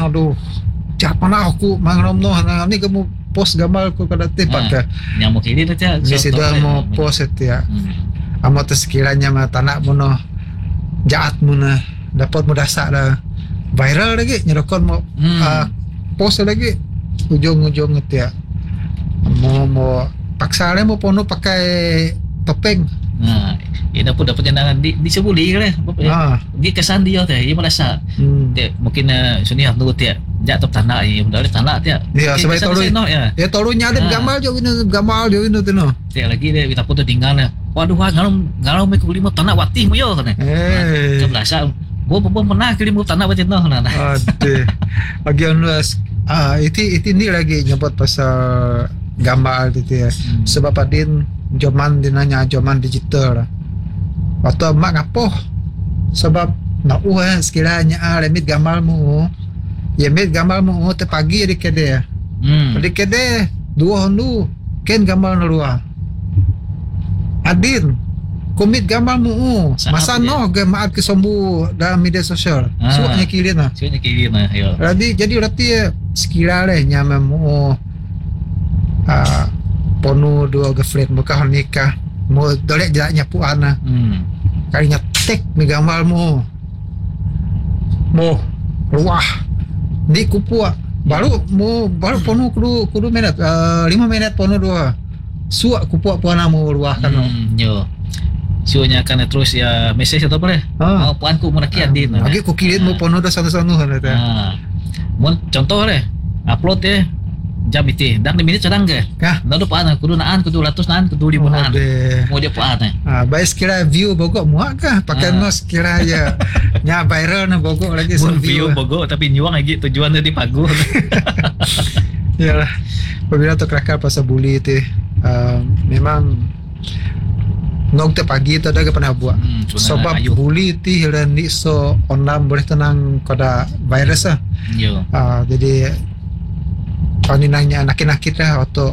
aduh siapa nak aku mangram no ni kamu post gambar aku kada tepat ka nyamuk ini tu ya ni sudah mau post itu ya amo tu sekiranya mah tanak mo no jaat mo na dapat mo dasak dah viral lagi nyerokon mo post lagi ujung-ujung itu ya mau paksa mo pono pakai topeng. Nah, ini dapat jangan di sebuli kan? Di kesan dia teh, ia merasa, mungkin sini aku tu ya, jatuh tanah ini, dari tanah tu ya. Ya, sebab tolu, ya tolu nyadap gamal jo ini tu no. Tiap lagi dia kita foto tinggal ya. Waduh, ngalau mereka lima tanah watih mo yo kan? Keberasa, gua pernah kirim tanah watih no kan? Aduh, bagian luas. Itu ni lagi nyebut pasal gambar itu ya. Sebab adin zaman dinanya zaman digital lah. Atau mak ngapoh sebab nak sekiranya limit gambarmu ya mit gambarmu terpagi di kede di kede dua hondu ken gambar luar adin komit gambarmu masa no gemaat ke sombu dalam media sosial suaknya kilina yo jadi berarti sekiranya nyamamu ponu dua girlfriend muka nikah mau dolek jaraknya puana kalinya tek ni gambarmu mau ruah di kupua baru ponu kudu minit 5 minit ponu dua suak kupua puana mau ruah kan yo suanya kan terus ya message atau apa mau puanku mau nakian din lagi ku kirim mau ponu dah satu-satu mau contoh upload jam itu dak minit sedang ke nado paan kudu naan kudu ratus naan kudu ribu naan mau dia paan baik sekira view bogok muak kah pakai nos kira ya nya viral na bogok lagi view bogok tapi nyuang lagi tujuan di pagu yalah apabila tu kelakar pasal bully itu memang nog te pagi tu ada pernah buat sebab bully itu hilang ni so online boleh tenang kada virus jadi ni nanya anak-anak kita atau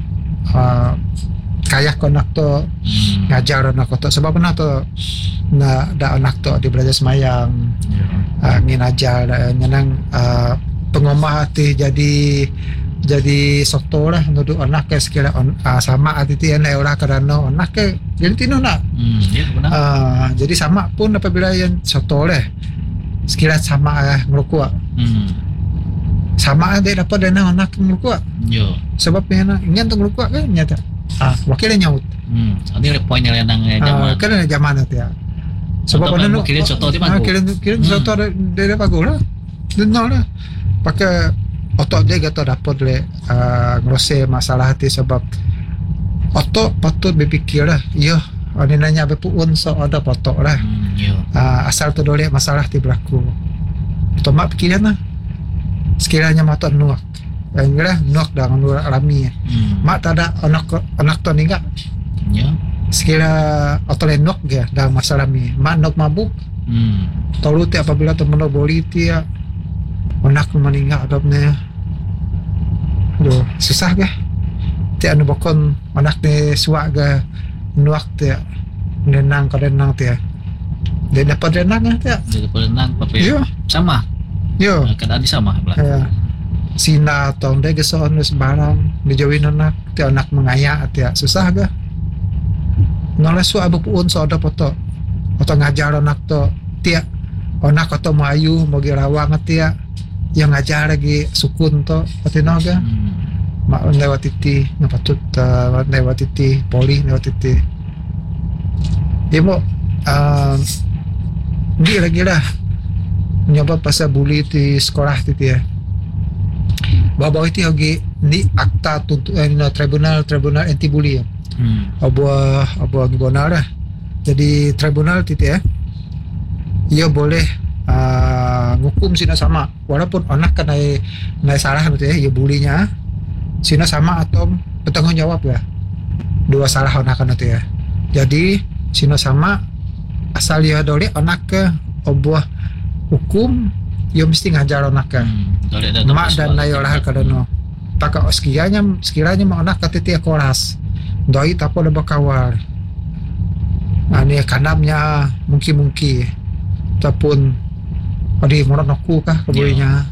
kayak anak tu ngajar anak tu sebab anak tu na da anak tu dia belajar semayang ngin ajar nyenang pengomah hati jadi soto lah untuk anak ke sekira sama hati yang orang kerana anak ke jadi tino nak jadi sama pun apabila yang soto lah sekira sama ngerukuk sama ada dapat dana anak ngelukuk sebab ingin tu ngelukuk kan nyata wakilnya nyaut ini poinnya yang zaman kan zaman itu ya sebab mana kirim soto di pagu kirim soto dari pagu lah dengar lah pakai otot dia kata dapat le ngerose masalah hati sebab otot patut berfikir lah iya ini nanya berpuun so ada potok lah asal tu dolek masalah ti berlaku otomat pikiran lah sekiranya mata nuak enggak nuak dengan nuak alami mak tak ada anak tu ni enggak sekira atau nuak dia dalam masalah ni mak nuak mabuk tahu tu apabila tu monoboli dia anak meninggal adabnya aduh susah ke dia anu bakon anak ni suak ke nuak dia renang dia dapat renang dia dapat renang tapi sama yo keadaan sama sina atau dia geson barang dijauhin anak dia anak mengayak dia susah ke nolah su abu pun so ada foto atau ngajar anak tu dia anak atau mayu mau girawang dia yang ngajar lagi sukun tu pati naga mak lewat titi ngapatut lewat titi poli lewat titi dia mau dia lagi lah nyoba pasal bully di sekolah itu ya. Bawa itu lagi ni akta tribunal anti bully ya. Abuah gibonal lah. Jadi tribunal itu ya. Ia boleh ngukum sina sama walaupun anak kan naik salah gitu ya, ia bulinya sina sama atau bertanggung jawab ya. Dua salah anak kan itu ya. Jadi sina sama asal ia dolek anak ke abuah hukum dia mesti ngajar anak kan mak dan naik olah kadano tak sekiranya mak anak kata kelas doi tak boleh berkawal ini kanamnya mungkin ataupun adi morat aku kah kebulinya